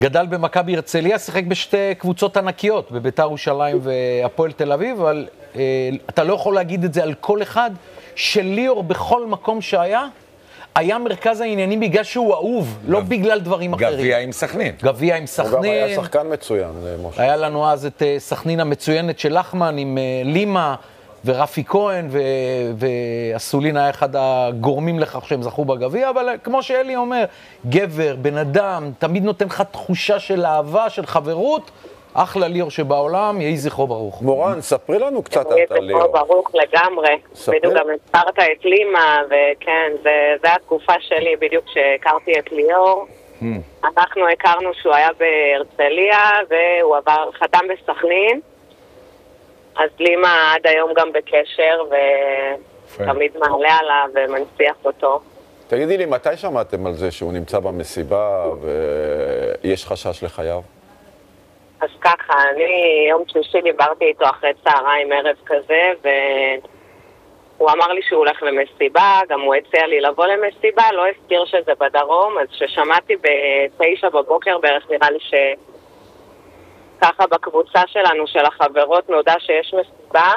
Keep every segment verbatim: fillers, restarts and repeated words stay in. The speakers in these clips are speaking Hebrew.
גדל במכבי הרצליה, שיחק בשתי קבוצות ענקיות, בביתר ירושלים והפועל תל אביב, אבל אה, אתה לא יכול להגיד את זה על כל אחד, שליאור בכל מקום שהיה, היה מרכז העניינים בגלל שהוא אהוב, גב... לא בגלל דברים אחרים. גביע עם סכנין. גביע עם סכנין. הוא גם היה שחקן מצוין, משה. היה לנו אז את סכנין המצוינת של לחמן עם לימה ורפי כהן, ו... ואסולין היה אחד הגורמים לכך שהם זכו בגביע, אבל כמו שאלי אומר, גבר, בן אדם, תמיד נותן לך תחושה של אהבה, של חברות, אחלה ליאור שבעולם, יהי זכרו ברוך. מורן, ספרי לנו קצת על ליאור. יהי זכרו ברוך לגמרי. בדיוק גם הזכרת את לימה, וכן, זו התקופה שלי, בדיוק שהכרתי את ליאור. אנחנו הכרנו שהוא היה בהרצליה, והוא עבר חתם בסכנין. אז לימה עד היום גם בקשר, ותמיד מעלה עליו ומנציח אותו. תגידי לי, מתי שמעתם על זה שהוא נמצא במסיבה ויש חשש לחייו? אז ככה, אני יום שלישי דיברתי איתו אחרי צהריים ערב כזה, והוא אמר לי שהוא הולך למסיבה, גם הוא הציע לי לבוא למסיבה, לא הזכיר שזה בדרום, אז ששמעתי בתשע בבוקר בערך נראה לי ש... ככה בקבוצה שלנו, של החברות, נודע שיש מסיבה,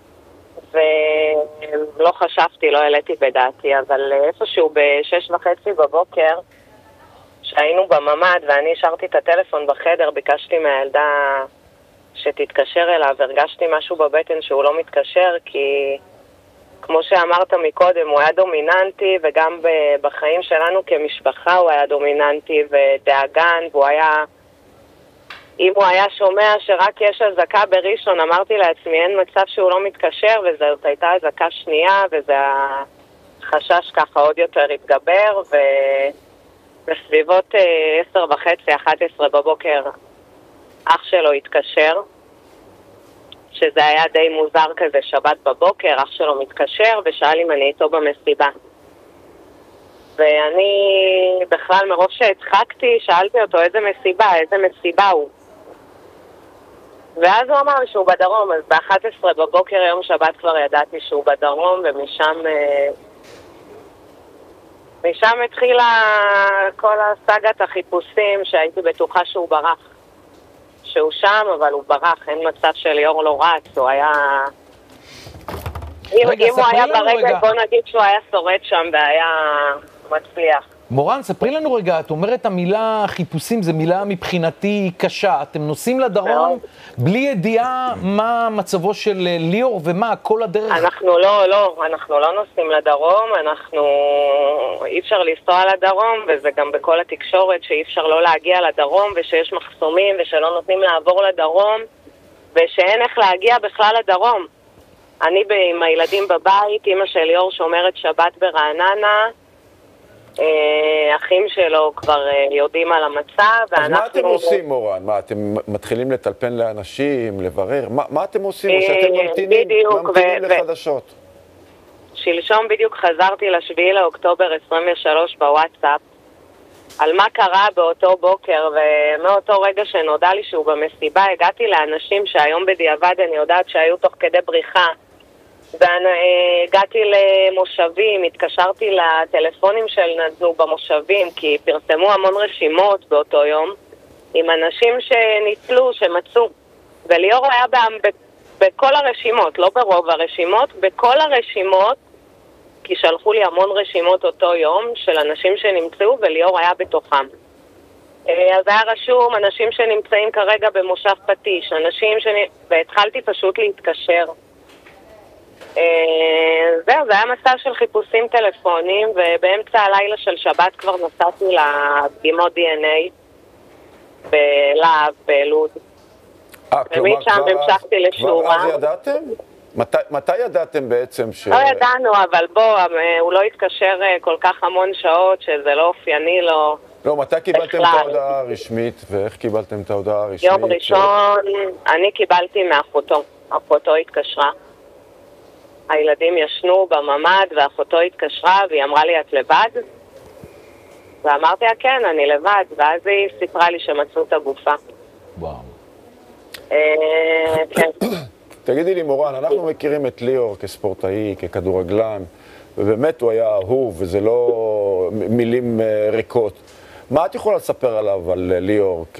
ולא חשבתי, לא העליתי בדעתי, אבל איפשהו בשש וחצי בבוקר, שהיינו בממד ואני השארתי את הטלפון בחדר, ביקשתי מהילדה שתתקשר אליו, הרגשתי משהו בבטן שהוא לא מתקשר, כי כמו שאמרת מקודם, הוא היה דומיננטי, וגם בחיים שלנו כמשפחה הוא היה דומיננטי ודאגן, והוא היה... אם הוא היה שומע שרק יש הזקה בראשון, אמרתי לעצמי, אין מצב שהוא לא מתקשר, וזאת הייתה הזקה שנייה, וזה החשש ככה עוד יותר התגבר, ובסביבות עשר וחצי, אחת עשרה בבוקר, אח שלו התקשר, שזה היה די מוזר כזה, שבת בבוקר, אח שלו מתקשר, ושאל אם אני איתו במסיבה. ואני בכלל מרוב שהצחקתי, שאלתי אותו איזה מסיבה, איזה מסיבה הוא. ואז הוא אמר שהוא בדרום, אז ב-אחת עשרה בבוקר יום שבת כבר ידעתי שהוא בדרום, ומשם משם התחילה כל הסגת החיפושים שהייתי בטוחה שהוא ברח. שהוא שם, אבל הוא ברח, אין מצב שליאור לא רץ, הוא היה... רגע, אם הוא היה ברגע, רגע. בוא נגיד שהוא היה שורד שם והיה מצליח. מורן, ספרי לנו רגע, את אומרת המילה חיפושים, זו מילה מבחינתי קשה. אתם נוסעים לדרום בלי ידיעה מה מצבו של ליאור ומה, כל הדרך? אנחנו לא, לא, אנחנו לא נוסעים לדרום, אנחנו... אי אפשר לנסוע לדרום, וזה גם בכל התקשורת שאי אפשר לא להגיע לדרום, ושיש מחסומים ושלא נותנים לעבור לדרום, ושאין איך להגיע בכלל לדרום. אני עם הילדים בבית, אמא של ליאור שומרת שבת ברעננה, אחים שלו כבר יודעים על המצב, ואנחנו... אז מה אתם עושים, מורן? מה, אתם מתחילים לטלפן לאנשים, לברר? מה, מה אתם עושים? או שאתם ממתינים, ממתינים לחדשות? שלשום בדיוק חזרתי לשביעי לאוקטובר עשרים ושלוש בוואטסאפ, על מה קרה באותו בוקר, ומאותו רגע שנודע לי שהוא במסיבה, הגעתי לאנשים שהיום בדיעבד אני יודעת שהיו תוך כדי בריחה, והגעתי למושבים, התקשרתי לטלפונים שנתנו במושבים, כי פרסמו המון רשימות באותו יום, עם אנשים שניצלו, שמצאו. וליאור היה בכל הרשימות, לא ברוב הרשימות, בכל הרשימות, כי שלחו לי המון רשימות אותו יום של אנשים שנמצאו, וליאור היה בתוכם. אז היה רשום אנשים שנמצאים כרגע במושב פטיש, אנשים שנ... והתחלתי פשוט להתקשר. זהו, זה היה מסע של חיפושים טלפונים, ובאמצע הלילה של שבת כבר נסעתי לדגימות די אן איי בלהב, בלוד. ומשם המשכתי לשורה. כבר אז ידעתם? מתי ידעתם בעצם ש... לא ידענו, אבל בוא, הוא לא התקשר כל כך המון שעות, שזה לא אופייני לו. לא, מתי קיבלתם את ההודעה הרשמית, ואיך קיבלתם את ההודעה הרשמית? יום ראשון, אני קיבלתי מאחותו. אחותו התקשרה. הילדים ישנו בממד, ואחותו התקשרה, והיא אמרה לי, את לבד? ואמרתי, כן, אני לבד. ואז היא סיפרה לי שמצאו את הגופה. וואו. כן. תגידי לי, מורן, אנחנו מכירים את ליאור כספורטאי, ככדורגלן, ובאמת הוא היה אהוב, וזה לא מילים ריקות. מה את יכולה לספר עליו, על ליאור,